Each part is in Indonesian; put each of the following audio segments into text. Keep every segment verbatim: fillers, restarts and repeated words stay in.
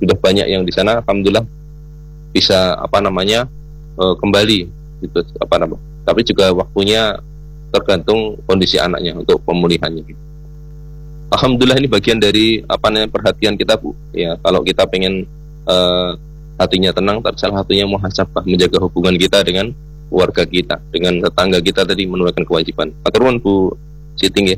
sudah banyak yang di sana alhamdulillah bisa apa namanya uh, kembali gitu apa namanya. Tapi juga waktunya tergantung kondisi anaknya untuk pemulihannya gitu. Alhamdulillah ini bagian dari apa namanya perhatian kita Bu. Ya, kalau kita pengen uh, hatinya tenang, salah satunya muhasabah, menjaga hubungan kita dengan keluarga kita, dengan tetangga kita tadi menunaikan kewajiban. Maturun Bu Siting ya.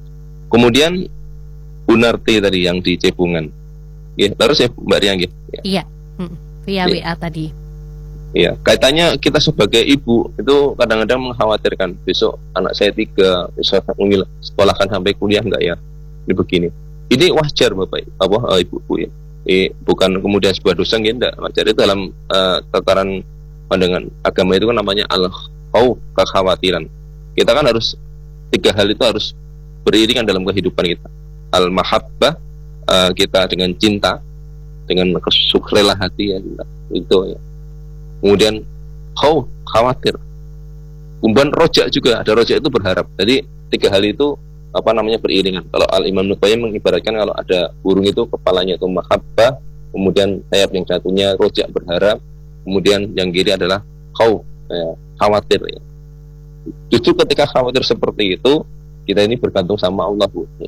Kemudian Bu Narti tadi yang di Cebungan. Ya, terus ya Mbak Riang ya. Iya. Hmm. Via W A tadi. Iya, kaitannya kita sebagai ibu itu kadang-kadang mengkhawatirkan besok anak saya tiga, besok sekolahkan sampai kuliah enggak ya? Ini begini. Ini wajar Bapak, apa uh, Ibu-ibu ya. Ini bukan kemudian sebuah dosa ya, enggak. Wajar itu dalam uh, tataran pandangan agama itu kan namanya al-khauf, kekhawatiran. Kita kan harus tiga hal itu harus beriringan dalam kehidupan kita. Al-mahabbah, uh, kita dengan cinta, dengan kesukrela hati ya, itu ya. Kemudian khauf, khawatir. Kemudian rojak juga, ada rojak itu berharap. Jadi tiga hal itu apa namanya beriringan. Kalau Al-Imam Nuqayyim mengibaratkan kalau ada burung itu kepalanya itu mahabbah, kemudian sayap yang satunya rojak berharap, kemudian yang kiri adalah khauf, ya, khawatir ya. Justru ketika khawatir seperti itu, kita ini bergantung sama Allah Bu ya.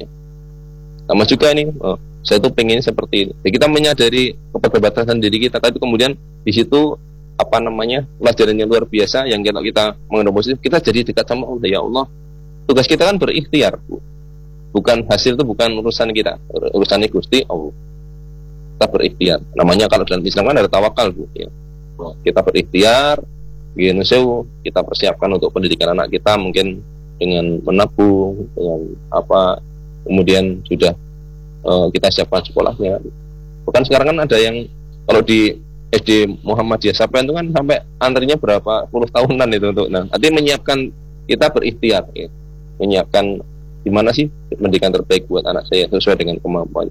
Sama juga ini oh, saya tuh pengen seperti ini. Jadi kita menyadari keterbatasan diri kita, tapi kemudian di situ apa namanya pelajaran yang luar biasa yang kalau kita mengenal positif, kita jadi dekat sama Allah. Ya Allah, tugas kita kan berikhtiar Bu. Bukan hasil itu bukan urusan kita, urusan Gusti Allah. Kita berikhtiar. Namanya kalau dalam Islam kan ada tawakal Bu ya. Kita berikhtiar, gini sewu, kita persiapkan untuk pendidikan anak kita mungkin dengan menabung, dengan apa, kemudian sudah uh, kita siapkan sekolahnya. Bukan sekarang kan ada yang kalau di S D Muhammadiyah Sapen itu kan sampai antrinya berapa puluh tahunan itu untuk nah nanti menyiapkan, kita berikhtiar ya, menyiapkan gimana sih pendidikan terbaik buat anak saya sesuai dengan kemampuannya.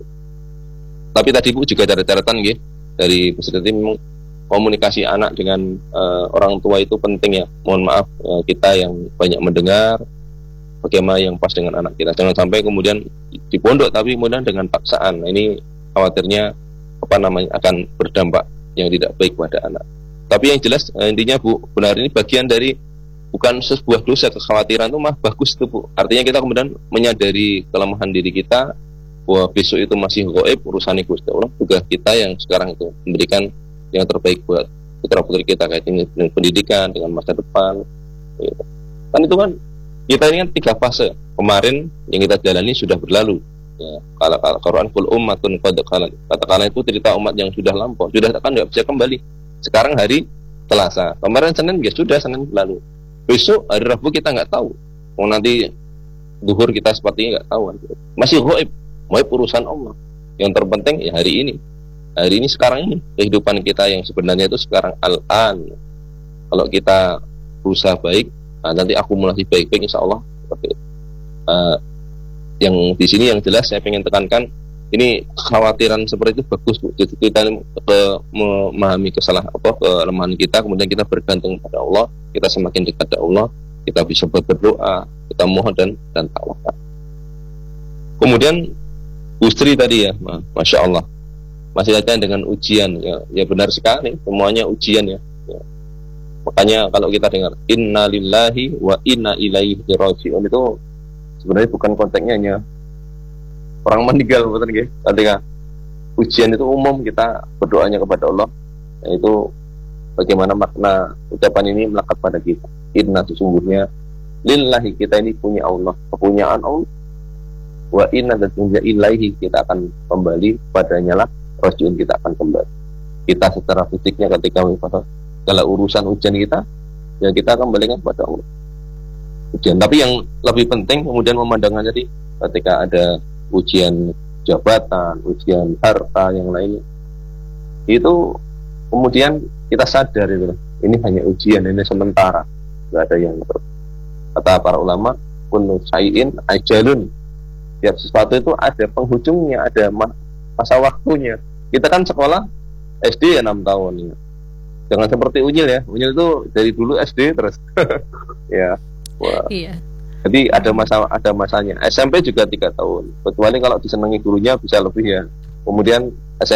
Tapi tadi Bu juga ada catatan ya dari peserta memang komunikasi anak dengan uh, orang tua itu penting ya. Mohon maaf uh, kita yang banyak mendengar bagaimana yang pas dengan anak kita, jangan sampai kemudian di pondok tapi kemudian dengan paksaan. Nah, ini khawatirnya apa namanya akan berdampak yang tidak baik pada anak. Tapi yang jelas intinya Bu, benar ini bagian dari bukan sebuah dosa, kekhawatiran itu mah bagus tuh Bu. Artinya kita kemudian menyadari kelemahan diri kita bahwa besok itu masih gaib, urusan Gusti Allah. Tugas kita yang sekarang itu memberikan yang terbaik buat putra-putri kita kait dengan pendidikan, dengan masa depan. Gitu. Kan itu kan kita ini kan tiga fase. Kemarin yang kita jalani sudah berlalu. Ya, kalau Al-Quran kul ummatun qad khalat, katakanlah itu cerita umat yang sudah lampau, sudah kan nggak bisa kembali. Sekarang hari Selasa, kemarin Senin ya sudah, Senin lalu. Besok hari Rabu kita nggak tahu. Mau nanti duhur kita sepertinya nggak tahu. Masih gaib, gaib urusan Allah. Yang terpenting ya hari ini, hari ini sekarang ini kehidupan kita yang sebenarnya itu sekarang al-an. Kalau kita berusaha baik, nah, nanti akumulasi baik-baik insya Allah. Uh, yang di sini yang jelas saya ingin tekankan ini kekhawatiran seperti itu bagus Bu. Jadi kita ke, memahami kesalahan apa kelemahan kita, kemudian kita bergantung pada Allah, kita semakin dekat pada Allah, kita bisa berdoa, kita mohon dan dan tawakal. Kemudian Bu Sri tadi ya, masya Allah masih aja dengan ujian ya, ya benar sekali semuanya ujian ya, ya. Makanya kalau kita dengar inna lillahi wa inna ilaihi raji'un itu sebenarnya bukan konteksnya hanya orang meninggal, betul nggih? Ketika ujian itu umum kita berdoanya kepada Allah, yaitu bagaimana makna ucapan ini melekat pada kita. Inna sesungguhnya lillahi kita ini punya Allah, kepunyaan Allah. Wa inna dan sesungguhnya ilaihi kita akan kembali padanya lah, rajiun kita akan kembali. Kita secara fisiknya ketika segala urusan ujian kita, ya kita kembalikan kepada Allah. Ujian. Tapi yang lebih penting kemudian memandangnya tadi ketika ada ujian jabatan, ujian harta yang lainnya, itu kemudian kita sadar itu ini hanya ujian, ini sementara, nggak ada yang terus. Kata para ulama, kullu syai'in ajalun. Tiap sesuatu itu ada penghujungnya, ada masa waktunya. Kita kan sekolah S D ya enam tahun ya. Jangan seperti Unyil ya. Unyil itu dari dulu S D terus. Ya. Wah. Iya. Jadi ada masa ada masanya. S M P juga tiga tahun. Kecuali kalau disenangi gurunya bisa lebih ya. Kemudian